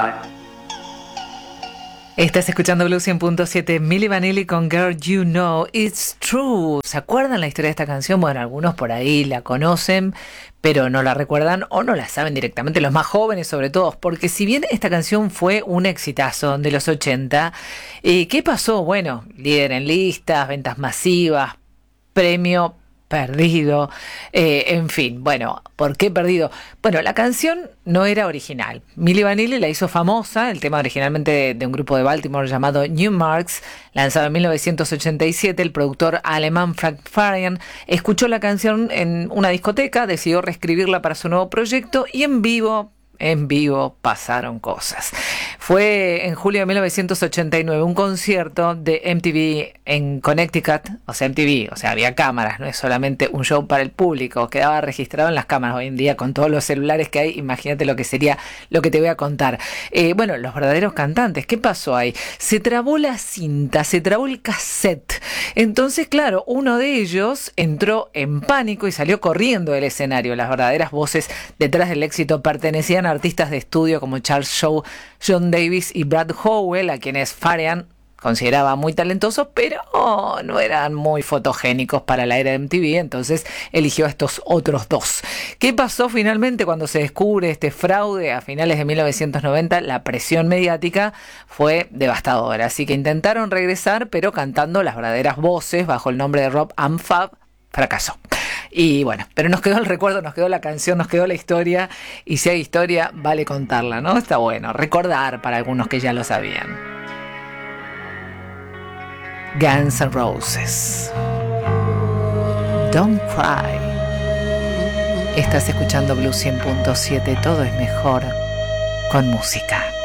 Estás escuchando Blue 100.7, Milli Vanilli con Girl You Know It's True. ¿Se acuerdan la historia de esta canción? Bueno, algunos por ahí la conocen, pero no la recuerdan o no la saben directamente, los más jóvenes sobre todo, porque si bien esta canción fue un exitazo de los 80, ¿qué pasó? Bueno, líder en listas, ventas masivas, premio perdido, en fin, bueno, ¿por qué perdido? Bueno, la canción no era original. Milli Vanilli la hizo famosa, el tema originalmente de un grupo de Baltimore llamado Newmarks, lanzado en 1987. El productor alemán Frank Farian escuchó la canción en una discoteca, decidió reescribirla para su nuevo proyecto y en vivo pasaron cosas. Fue en julio de 1989 un concierto de MTV en Connecticut, o sea, MTV, o sea, había cámaras, no es solamente un show para el público, quedaba registrado en las cámaras. Hoy en día con todos los celulares que hay, imagínate lo que sería lo que te voy a contar. Bueno, los verdaderos cantantes, ¿qué pasó ahí? Se trabó la cinta, se trabó el cassette. Entonces, claro, uno de ellos entró en pánico y salió corriendo del escenario. Las verdaderas voces detrás del éxito pertenecían a artistas de estudio como Charles Shaw, John Davis y Brad Howell, a quienes Farian consideraba muy talentosos, pero no eran muy fotogénicos para la era de MTV, entonces eligió a estos otros dos. ¿Qué pasó finalmente cuando se descubre este fraude a finales de 1990? La presión mediática fue devastadora, así que intentaron regresar, pero cantando las verdaderas voces bajo el nombre de Rob and Fab, fracasó. Y bueno, pero nos quedó el recuerdo, nos quedó la canción, nos quedó la historia, y si hay historia, vale contarla, ¿no? Está bueno, recordar para algunos que ya lo sabían. Guns N' Roses, Don't Cry. Estás escuchando Blue 100.7, todo es mejor con música.